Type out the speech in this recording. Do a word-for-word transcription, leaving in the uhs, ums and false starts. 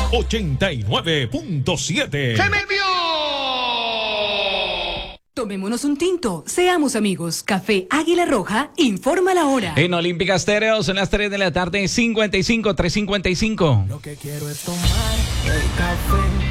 ochenta y nueve punto siete. ¡Se me vio! Tomémonos un tinto, seamos amigos. Café Águila Roja, informa la hora. En Olímpica Estéreo son las tres de la tarde, cincuenta y cinco, tres cincuenta y cinco. Lo que quiero es tomar el café.